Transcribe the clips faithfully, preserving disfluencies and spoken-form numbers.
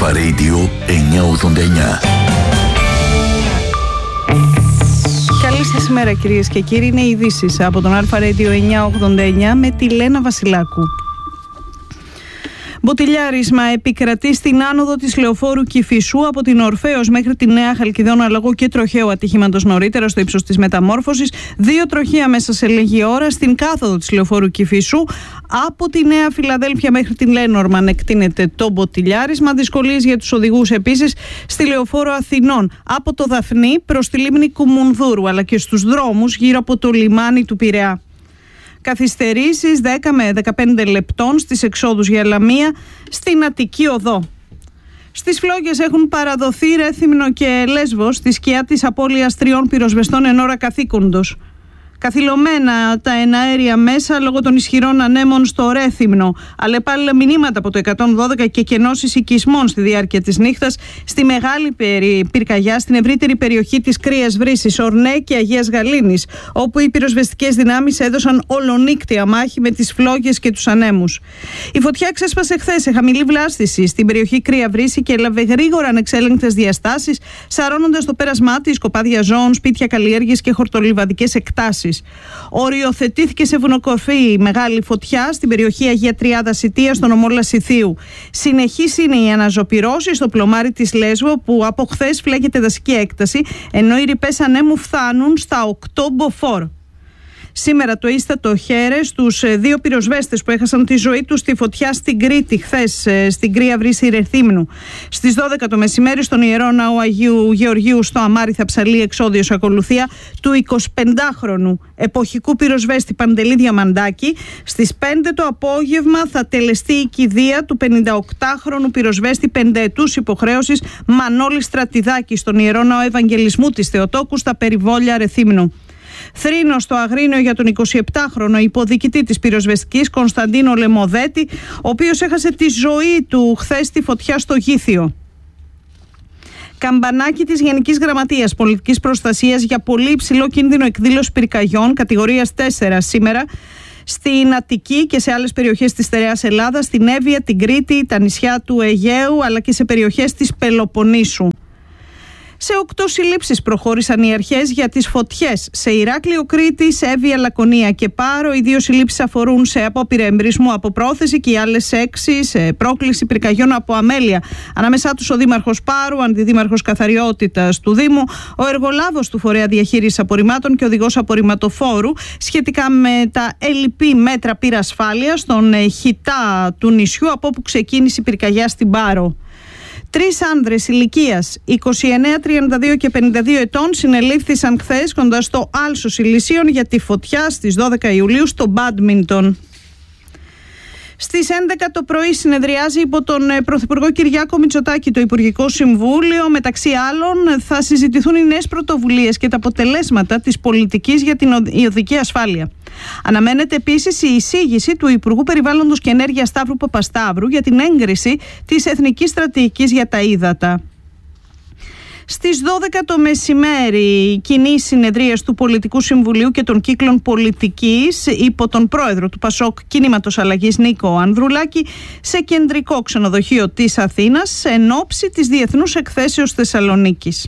Αλφα Radio εννιακόσια ογδόντα εννιά. Καλή σας ημέρα κυρίες και κύριοι, είναι οι ειδήσεις από τον Αλφα Radio εννιακόσια ογδόντα εννιά με τη Λένα Βασιλάκου. Μποτιλιάρισμα επικρατεί στην άνοδο της λεωφόρου Κηφισού από την Ορφέως μέχρι τη Νέα Χαλκιδόνα λόγω και τροχαίου ατυχήματος νωρίτερα στο ύψος της Μεταμόρφωσης. Δύο τροχαία μέσα σε λίγη ώρα στην κάθοδο της λεωφόρου Κηφισού. Από τη Νέα Φιλαδέλφια μέχρι την Λένορμαν εκτείνεται το μποτιλιάρισμα. Δυσκολίες για τους οδηγούς επίσης στη λεωφόρο Αθηνών από το Δαφνί προς τη λίμνη Κουμουνδούρου αλλά και στους δρόμους γύρω από το λιμάνι του Πειραιά. Καθυστερήσεις δέκα με δεκαπέντε λεπτών στις εξόδους για Λαμία στην Αττική Οδό. Στις φλόγες έχουν παραδοθεί Ρέθυμνο και Λέσβος στη σκιά της απώλειας τριών πυροσβεστών εν ώρα καθήκοντος. Καθυλωμένα τα εναέρια μέσα λόγω των ισχυρών ανέμων στο Ρέθυμνο. Αλλεπάλληλα μηνύματα από το εκατόν δώδεκα και κενώσεις οικισμών στη διάρκεια της νύχτας στη μεγάλη πυρκαγιά στην ευρύτερη περιοχή της Κρύας Βρύσης, Ορνέ και Αγίας Γαλήνης, όπου οι πυροσβεστικές δυνάμεις έδωσαν ολονύκτια μάχη με τις φλόγες και τους ανέμους. Η φωτιά ξέσπασε χθες σε χαμηλή βλάστηση στην περιοχή Κρύα Βρύση και έλαβε γρήγορα ανεξέλεγκτες διαστάσεις, σαρώνοντας το πέρασμά της σκοπάδια ζώων, σπίτια καλλιέργειας και χορτολιβαδικές εκτάσεις. Οριοθετήθηκε σε βουνοκορφή μεγάλη φωτιά στην περιοχή Αγία Τριάδα Σιτία στον νομό Λασιθίου. Συνεχής είναι η αναζωπυρώση στο πλωμάρι της Λέσβου, που από χθες φλέγεται δασική έκταση, ενώ οι ρηπές ανέμου φτάνουν στα οκτώ μποφόρ. Σήμερα το ίστατο χέρε στους δύο πυροσβέστες που έχασαν τη ζωή τους στη φωτιά στην Κρήτη χθες, στην Κρύα Βρύση Ρεθύμνου. Στις δώδεκα το μεσημέρι στον Ιερό Ναό Αγίου Γεωργίου στο Αμάριθα Ψαλή εξόδιος ακολουθία του εικοσιπεντάχρονου εποχικού πυροσβέστη Παντελή Διαμαντάκη. Στις πέντε το απόγευμα θα τελεστεί η κηδεία του πενηνταοκτάχρονου πυροσβέστη πενταετούς υποχρέωσης Μανώλη Στρατιδάκη στον Ιερό Ναό Ευαγγελισμού της Θεοτόκου στα Περιβόλια Ρεθύμνου. Θρήνο στο Αγρίνιο για τον εικοσιεπτάχρονο υποδιοικητή της πυροσβεστικής Κωνσταντίνο Λεμοδέτη, ο οποίος έχασε τη ζωή του χθες στη φωτιά στο Γήθιο. Καμπανάκι της Γενικής Γραμματείας Πολιτικής Προστασίας για πολύ υψηλό κίνδυνο εκδήλωση πυρκαγιών κατηγορίας τέσσερα σήμερα στην Αττική και σε άλλες περιοχές της στερεάς Ελλάδας, στην Εύβοια, την Κρήτη, τα νησιά του Αιγαίου αλλά και σε περιοχές της Πελοποννήσου. Σε οκτώ συλλήψεις προχώρησαν οι αρχές για τις φωτιές σε Ηράκλειο, Κρήτη, Εύβοια, Λακωνία και Πάρο. Οι δύο συλλήψεις αφορούν σε απόπειρα εμπρισμού από πρόθεση και οι άλλες έξι σε πρόκληση πυρκαγιών από αμέλεια. Ανάμεσά τους ο Δήμαρχος Πάρου, Αντιδήμαρχος Καθαριότητας του Δήμου, ο εργολάβος του Φορέα Διαχείρισης Απορριμμάτων και οδηγός απορριμματοφόρου σχετικά με τα ελλειπή μέτρα πυρασφάλειας στον χιτά του νησιού από όπου ξεκίνησε η πυρκαγιά στην Πάρο. Τρεις άνδρες ηλικίας είκοσι εννέα, τριάντα δύο και πενήντα δύο ετών συνελήφθησαν χθες κοντά στο Άλσος Ηλυσίων για τη φωτιά στις δώδεκα Ιουλίου στο μπάντμιντον. Στις έντεκα το πρωί συνεδριάζει υπό τον Πρωθυπουργό Κυριάκο Μητσοτάκη το Υπουργικό Συμβούλιο. Μεταξύ άλλων θα συζητηθούν οι νέες πρωτοβουλίες και τα αποτελέσματα της πολιτικής για την οδική ασφάλεια. Αναμένεται επίσης η εισήγηση του Υπουργού Περιβάλλοντος και Ενέργειας Σταύρου Παπασταύρου για την έγκριση της Εθνικής Στρατηγικής για τα Ύδατα. Στις δώδεκα το μεσημέρι, κοινή συνεδρία του Πολιτικού Συμβουλίου και των κύκλων πολιτικής υπό τον πρόεδρο του Πασόκ Κινήματος Αλλαγής Νίκο Ανδρουλάκη σε κεντρικό ξενοδοχείο της Αθήνας εν ώψη της Διεθνούς Εκθέσεως Θεσσαλονίκης.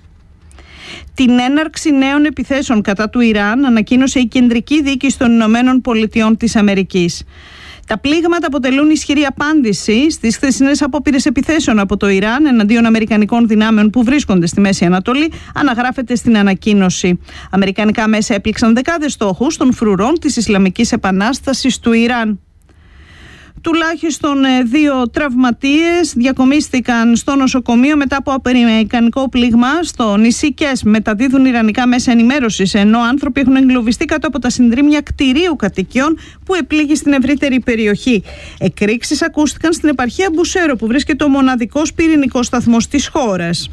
Την έναρξη νέων επιθέσεων κατά του Ιράν ανακοίνωσε η Κεντρική Διοίκηση των Ηνωμένων Πολιτειών της Αμερικής. Τα πλήγματα αποτελούν ισχυρή απάντηση στις χθεσινές απόπειρες επιθέσεων από το Ιράν εναντίον αμερικανικών δυνάμεων που βρίσκονται στη Μέση Ανατολή, αναγράφεται στην ανακοίνωση. Αμερικανικά μέσα έπληξαν δεκάδες στόχους των φρουρών της Ισλαμικής Επανάστασης του Ιράν. Τουλάχιστον δύο τραυματίες διακομίστηκαν στο νοσοκομείο μετά από αμερικανικό πλήγμα στο νησί Κες. Μεταδίδουν ιρανικά μέσα ενημέρωσης, ενώ άνθρωποι έχουν εγκλωβιστεί κάτω από τα συντρίμμια κτηρίου κατοικιών που επλήγει στην ευρύτερη περιοχή. Εκρήξεις ακούστηκαν στην επαρχία Μπουσέρο, που βρίσκεται ο μοναδικός πυρηνικός σταθμός της χώρας.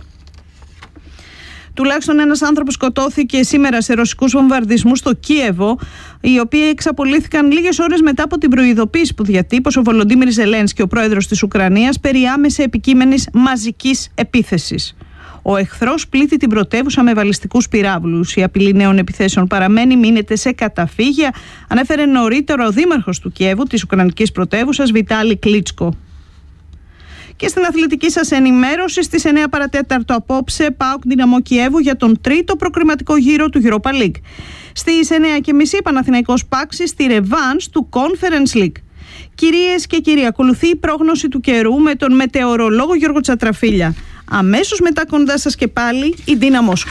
Τουλάχιστον ένας άνθρωπος σκοτώθηκε σήμερα σε ρωσικούς βομβαρδισμούς στο Κίεβο, οι οποίοι εξαπολύθηκαν λίγες ώρες μετά από την προειδοποίηση που διατύπωσε ο Βολοντίμιρ Ζελένσκι, ο πρόεδρος της Ουκρανίας, περί άμεσα επικείμενης μαζικής επίθεσης. Ο εχθρός πλήττει την πρωτεύουσα με βαλιστικούς πυράβλους. Η απειλή νέων επιθέσεων παραμένει, μείνεται σε καταφύγια, ανέφερε νωρίτερα ο δήμαρχος του Κιέβου, της Ουκρανικής πρωτεύουσας, Βιτάλι Κλίτσκο. Και στην αθλητική σας ενημέρωση, στις εννέα παρατέταρτο απόψε, ΠΑΟΚ Δυναμό Κιέβου για τον τρίτο προκριματικό γύρο του Europa League. Στις εννέα και μισή Παναθηναϊκός Πάξη στη ρεβάνς του Conference League. Κυρίες και κύριοι, ακολουθεί η πρόγνωση του καιρού με τον μετεωρολόγο Γιώργο Τσατραφίλια. Αμέσως μετά κοντά σας και πάλι η Ντίνα Μόσχου.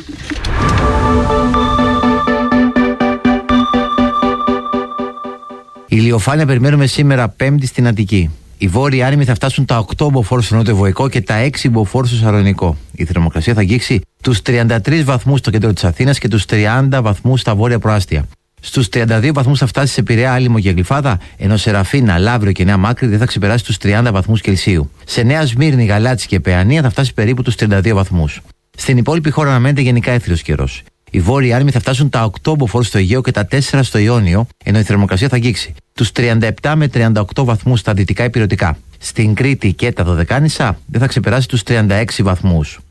Ηλιοφάνεια περιμένουμε σήμερα Πέμπτη στην Αττική. Οι βόρειοι άνεμοι θα φτάσουν τα οκτώ μποφόρ στο νότιο-βορικό και τα έξι μποφόρ στο Σαλονικό. Η θερμοκρασία θα αγγίξει τους τριάντα τρεις βαθμούς στο κέντρο της Αθήνας και τους τριάντα βαθμούς στα βόρεια προάστια. Στους τριάντα δύο βαθμούς θα φτάσει σε Πειραιά, Άλυμο και Γλυφάδα, ενώ σε Ραφίνα, Λαύριο και Νέα Μάκρη δεν θα ξεπεράσει τους τριάντα βαθμούς Κελσίου. Σε Νέα Σμύρνη, Γαλάτσι και Παιανία θα φτάσει περίπου τους τριάντα δύο βαθμούς. Στην υπόλοιπη χώρα αναμένεται γενικά έθριος καιρός. Οι βόρειοι άνεμοι θα φτάσουν τα οκτώ μποφόρ στο Αιγαίο και τα τέσσερα στο Ιόνιο, ενώ η θερμοκρασία θα αγγίξει τους τριάντα επτά με τριάντα οκτώ βαθμούς στα δυτικά ηπειρωτικά. Στην Κρήτη και τα Δωδεκάνησα δεν θα ξεπεράσει τους τριάντα έξι βαθμούς.